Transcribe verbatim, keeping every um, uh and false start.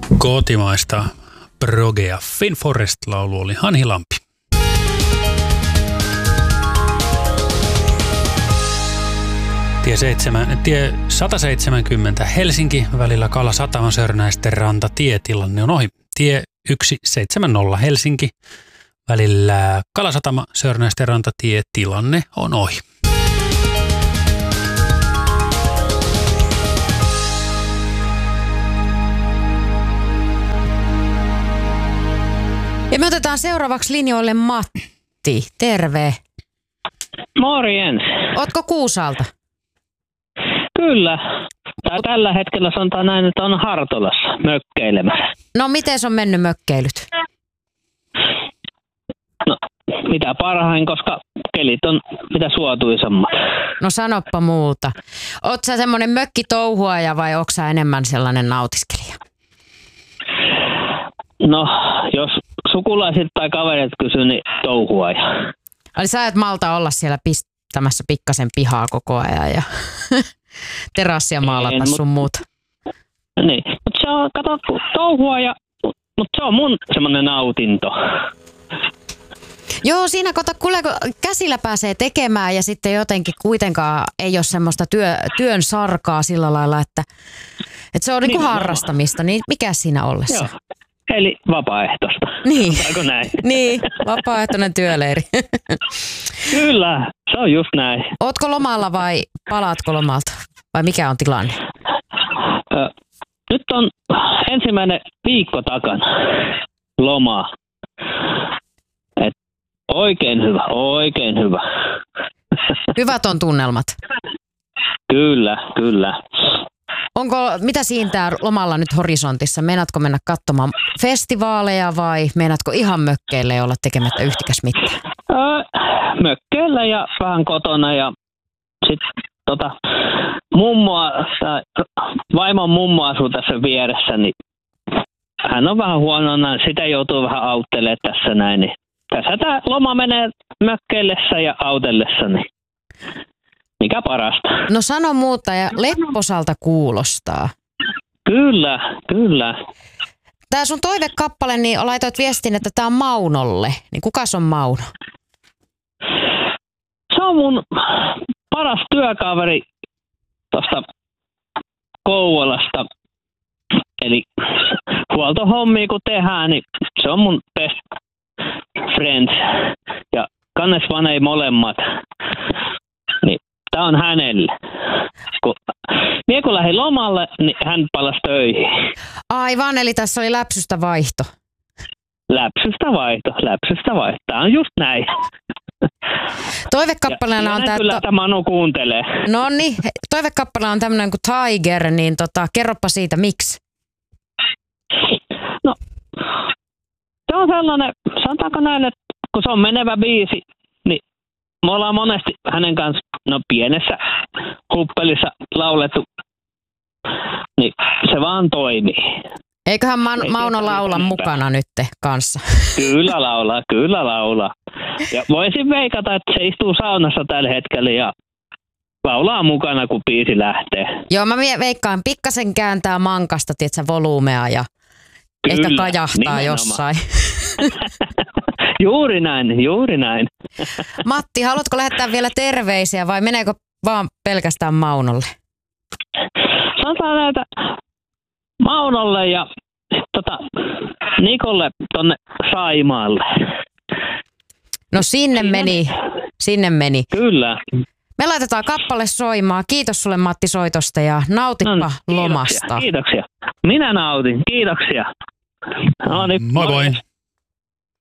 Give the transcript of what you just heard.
Kotimaista progea. Finn Forest-laulu oli Hanhi Lampi. Tie, seitsemän, tie sata seitsemänkymmentä Helsinki välillä Kalasataman Sörnäisten ranta tietilanne on ohi. Tie yksi seitsemänkymmentä Helsinki välillä Kalasatama Sörnäisten ranta tietilanne on ohi. Ja me otetaan seuraavaksi linjoille Matti. Terve. Morjens. Ootko Kuusalta? Kyllä. Tää tällä hetkellä sanotaan näin, että on Hartolassa mökkeilemässä. No miten on mennyt mökkeilyt? No mitä parhain, koska kelit on mitä suotuisammat. No sanoppa muuta. Oot sä semmonen mökkitouhuaja vai oot sä enemmän sellainen nautiskelija? No jos sukulaiset tai kaverit kysyy, niin touhuaja. Eli sä et malta olla siellä pistämässä pikkasen pihaa koko ajan ja terassia maalata en, sun mut, muuta. Niin, mutta se on, kato, touhua ja, mutta se on mun semmoinen nautinto. Joo, siinä kato, kuule, kun käsillä pääsee tekemään ja sitten jotenkin kuitenkaan ei ole semmoista työ, työn sarkaa sillä lailla, että, että se on niin kuin harrastamista, niin mikä siinä ollessa? Joo, eli vapaaehtoista. Niin, Saiko näin? niin, vapaaehtoinen työleiri. Kyllä, se on just näin. Ootko lomalla vai palaatko lomalta? Vai mikä on tilanne? Ö, nyt on ensimmäinen viikko takana lomaa. Et oikein hyvä, oikein hyvä. Hyvät on tunnelmat. Kyllä, kyllä. Onko, mitä siinä tää lomalla nyt horisontissa? Meinaatko mennä katsomaan festivaaleja vai meinaatko ihan mökkeille ja olla tekemättä yhtikäs mitään? Öö, mökkeillä ja vähän kotona ja sitten tota, mummoa, tai vaimon mummo asuu tässä vieressä, niin hän on vähän huonona, sitä joutuu vähän auttelemaan tässä näin. Niin tässä tämä loma menee mökkeillessä ja autellessa, niin mikä parasta. No sano muuta ja lepposalta kuulostaa. Kyllä, kyllä. Tää sun toivekappale, niin laitoit viestin, että tää on Maunolle. Niin kukas on Mauno? Se on mun paras työkaveri tuosta Kouvolasta. Eli huoltohommia kun tehdään, niin se on mun best friends. Ja kannes vaan ei molemmat. Niin tää on hänelle. Kun, mie kun lähdin lomalle, niin hän palasi töihin. Aivan, eli tässä oli läpsystä vaihto. Läpsystä vaihto, läpsystä vaihto. Tää on just näin. Toivekappaleena on tää... Kyllä, to... että Manu kuuntelee. No niin, toivekappaleena on tämmönen kuin Tiger, niin tota, kerropa siitä, miksi? No, se on sellainen, sanotaanko näin, että kun se on menevä biisi, niin me ollaan monesti hänen kanssa, no pienessä huppelissa laulettu, niin se vaan toimii. Eiköhän Ma- Mauno laula mukana nyt kanssa? Kyllä laulaa, kyllä laulaa. Ja voisin veikata, että se istuu saunassa tällä hetkellä ja laulaa mukana, kun biisi lähtee. Joo, mä veikkaan, pikkasen kääntää mankasta, tietsä, volyymea ja kyllä, ehkä kajahtaa nimenomaan jossain. Juuri näin, juuri näin. Matti, haluatko lähettää vielä terveisiä vai meneekö vaan pelkästään Maunolle? Sanotaan näitä Maunolle ja tota, Nikolle tonne Saimaalle. No sinne Siinä meni, niin. sinne meni. Kyllä. Me laitetaan kappale soimaan. Kiitos sulle Matti soitosta ja nautippa no, lomasta. Kiitoksia, kiitoksia. Minä nautin, kiitoksia. No niin, moi moi.